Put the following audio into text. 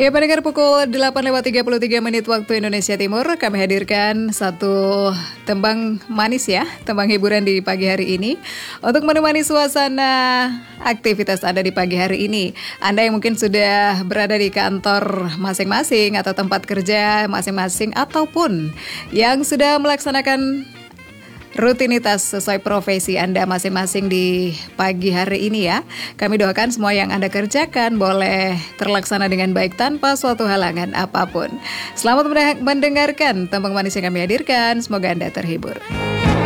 Ya, pendengar pukul 8:33 waktu Indonesia Timur, kami hadirkan satu tembang manis ya, tembang hiburan di pagi hari ini untuk menemani suasana aktivitas Anda di pagi hari ini. Anda yang mungkin sudah berada di kantor masing-masing atau tempat kerja masing-masing, ataupun yang sudah melaksanakan rutinitas sesuai profesi Anda masing-masing di pagi hari ini ya. Kami doakan semua yang Anda kerjakan boleh terlaksana dengan baik tanpa suatu halangan apapun. Selamat mendengarkan tembang manis yang kami hadirkan. Semoga Anda terhibur.